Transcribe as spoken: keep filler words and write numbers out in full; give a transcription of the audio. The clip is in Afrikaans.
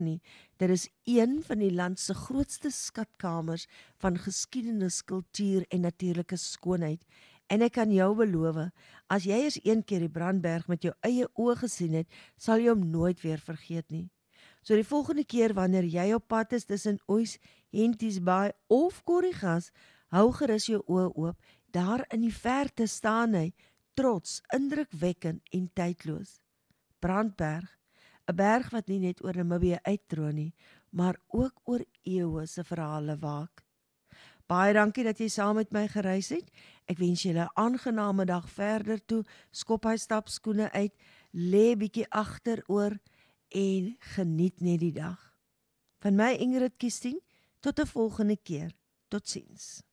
nie. Dit is een van die land se grootste skatkamers van geskiedenis, kultuur en natuurlike skoonheid. En ek kan jou beloof, as jy eens een keer die Brandberg met jou eie oë gesien het, sal jy hom nooit weer vergeet nie. So die volgende keer wanneer jy op pad is tussen Oos, Henties Baai of Korrigas, hou gerus jou oë oop. Daar in die verte staan hy, trots, indrukwekkend en tydloos. Brandberg, 'n berg wat nie net oor Namibië uittroon nie, maar ook oor eeue se verhale waak. Baie dankie dat jy saam met my gereis het. Ek wens julle 'n aangename dag verder toe. Skop hy stapskoene uit, lê bietjie agteroor en geniet net die dag. Van my Ingrid Kiesting, tot 'n volgende keer. Totsiens.